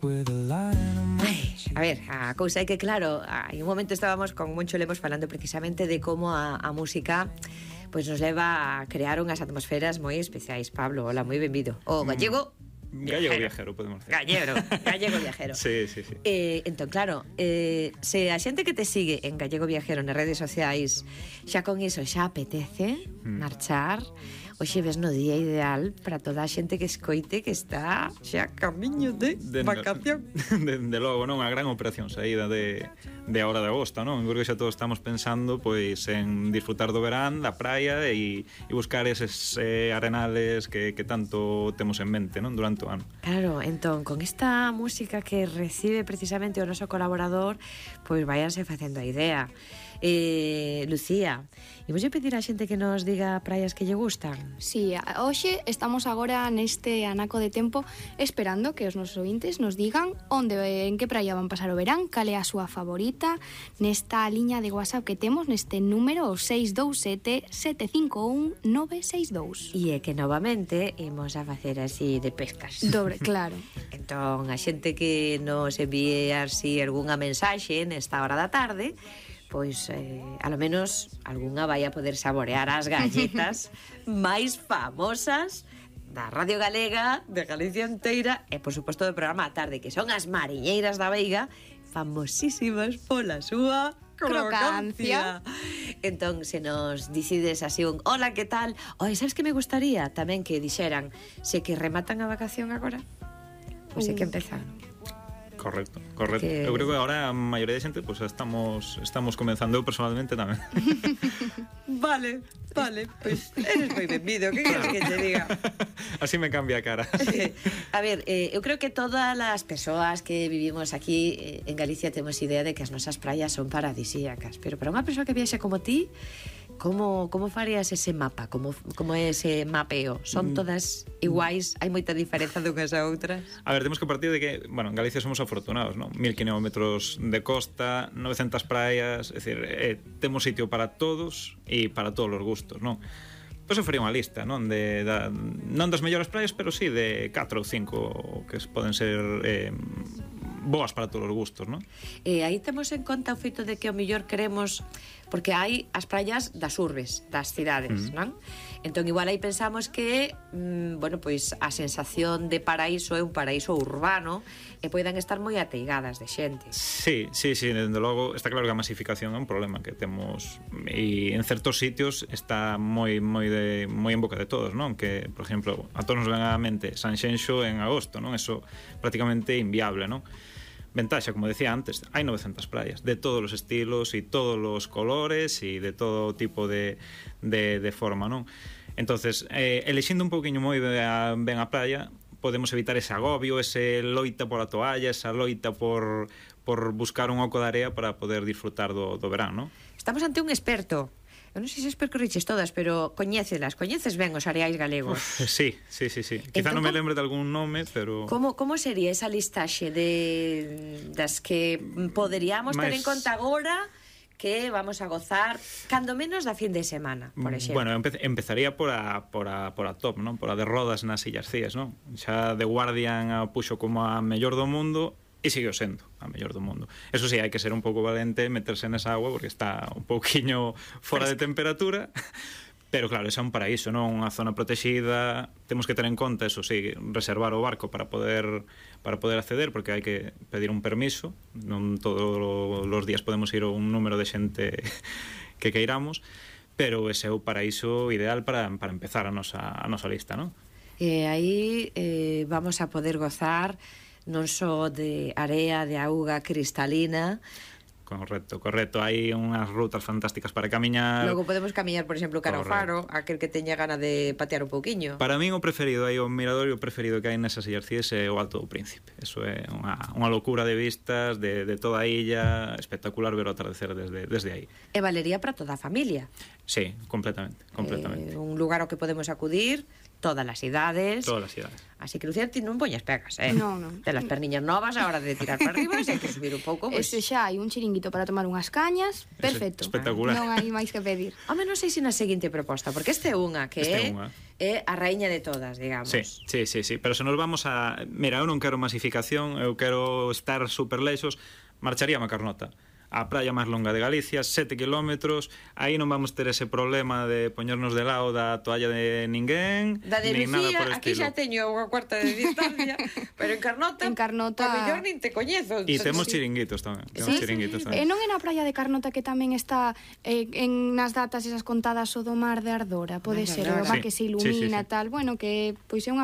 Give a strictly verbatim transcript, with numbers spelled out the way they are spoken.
Ai, a ver, a cousa é que claro, hai un momento estábamos con Moncho Lemos falando precisamente de como a, a música pois nos leva a crear unhas atmosferas moi especiais. Pablo, hola, moi benvido. O gallego Gallego viajero, podemos decir. Gallego, gallego viajero. Sí, sí, sí. Eh, entón, claro, eh, se a xente que te sigue en Gallego Viajero nas redes sociais xa con iso xa apetece mm. marchar, hoxe ves no día ideal para toda a xente que escoite que está xa camiño de, de vacación. De, de logo, non? A gran operación saída de, de ahora de agosto, non? Porque xa todos estamos pensando pois en disfrutar do verán, da praia e, e buscar eses eh, arenales que, que tanto temos en mente, non? Durante o ano. Claro, entón, con esta música que recibe precisamente o noso colaborador, pois váyanse facendo a idea. Eh, Lucía, imos pedir a xente que nos diga praias que lle gustan? Sí, hoxe estamos agora neste anaco de tempo esperando que os nosos ouvintes nos digan onde, en que praia van pasar o verán, cal é a súa favorita, nesta liña de WhatsApp que temos, neste número seis dous sete, sete cinco un, nove seis dous. E é que novamente imos a facer así de pescas. Dobre, claro. Entón, a xente que nos envíe así algunha mensaxe nesta hora da tarde, pois, eh, a lo menos algunha vai a poder saborear as galletas máis famosas da Radio Galega, de Galicia inteira e, por suposto, do programa a tarde, que son as mariñeiras da Veiga, famosísimas pola súa crocancia. Entón, se nos dicides así un hola, que tal? Oi, sabes que me gustaría tamén que dixeran se que rematan a vacación agora? Pois é que empezan. Correcto, correcto. Que... Eu creo que agora a maioría de xente pues, estamos estamos comenzando, eu personalmente tamén. Vale, vale, pois pues, eres moi benvido, que queres que te diga? Así me cambia a cara. A ver, eh, eu creo que todas as persoas que vivimos aquí eh, en Galicia temos idea de que as nosas praias son paradisíacas, pero para unha persoa que viaxa como ti, como, como farías ese mapa? Como, como é ese mapeo? Son todas iguais? Hai moita diferenza dunhas a outras? A ver, temos que partir de que, bueno, en Galicia somos afortunados, ¿no? Mil kilómetros de costa, novecentas praias, é dicir, eh, temos sitio para todos e para todos os gustos, non? Pois eu faría unha lista, non? De, da, non das mellores praias, pero sí de catro ou cinco que poden ser eh, boas para todos os gustos, non? E aí temos en conta o feito de que o mellor queremos, porque hai as praias das urbes, das cidades, mm. non? Entón igual aí pensamos que mmm, bueno, pois a sensación de paraíso é un paraíso urbano e poidan estar moi ateigadas de xente. Sí, sí, sí, dende logo está claro que a masificación é un problema que temos e en certos sitios está moi moi de moi en boca de todos, non? Que, por exemplo, a todos nos ven á mente Sanxenxo en agosto, non? Eso prácticamente inviable, non? Ventaxa, como decía antes, hai novecentas praias de todos os estilos e todos os colores e de todo tipo de, de, de forma, non? Entonces, eh, elixindo un pouquiño moi ben a, ben a praia, podemos evitar ese agobio, ese loita pola toalla, esa loita por, por buscar un oco de area para poder disfrutar do, do verán, non? Estamos ante un experto. Eu non sei se percorriches todas, pero coñécelas, coñeces ben os areais galegos. Uf, sí, sí, sí, sí. Quizá entón, non me lembre de algún nome, pero... Como, como sería esa listaxe de das que poderíamos Mas... ter en conta agora que vamos a gozar cando menos da fin de semana, por exemplo? Bueno, empe empezaría por a, por, a, por a top, non? Por a de Rodas nas Illas Cíes, non? Xa The Guardian a puxo como a mellor do mundo e seguiu sendo a mellor do mundo. Eso sí, hai que ser un pouco valente, meterse nesa agua porque está un pouquiño fora de temperatura, pero claro, esa é un paraíso, non? Unha zona protexida, temos que ter en conta eso, sí, reservar o barco para poder para poder acceder, porque hai que pedir un permiso, non todos os días podemos ir a un número de xente que queiramos, pero ese é o paraíso ideal para, para empezar a nosa, a nosa lista, non? E aí eh, vamos a poder gozar non só de area, de auga cristalina. Correcto, correcto. Hai unhas rutas fantásticas para camiñar. Logo podemos camiñar, por exemplo, cara ao faro, aquel que teña gana de patear un pouquiño. Para min o preferido, aí o miradorio preferido que hai nesas Illas Cíes é o Alto do Príncipe. Eso é unha, unha locura de vistas de, de toda a illa, espectacular ver o atardecer desde, desde aí. E valería para toda a familia. Sí, completamente, completamente. Eh, un lugar ao que podemos acudir todas as idades. Todas as idades. Así que, Lucía, ti non poñas pegas, eh? No, non. De las perniñas novas a hora de tirar para arriba, se hai que subir un pouco, pois... Ese xa hai un chiringuito para tomar unhas cañas, perfecto. Espectacular. Non hai máis que pedir. Home, non sei se na seguinte proposta, porque este é unha que Este é, é unha. é a raíña de todas, digamos. Sí, sí, sí, sí, pero se nos vamos a... Mira, eu non quero masificación, eu quero estar super leixos, marcharíame a Carnota. A praia máis longa de Galicia, sete kilómetros, aí non vamos ter ese problema de poñernos de lado da toalla de ninguén, Da de nin nada Lucía, por aquí estilo. xa teño unha cuarta de distancia, pero en Carnota, En Carnota- a mellor nin te coñezo. E temos Sí. chiringuitos tamén, Sí, temos chiringuitos E tamén. non é na praia de Carnota que tamén está eh, en nas datas esas contadas o do mar de Ardora, pode Mar de ser, o Ardora. mar Sí, que se sí, ilumina sí, sí. tal, bueno, que pois é unha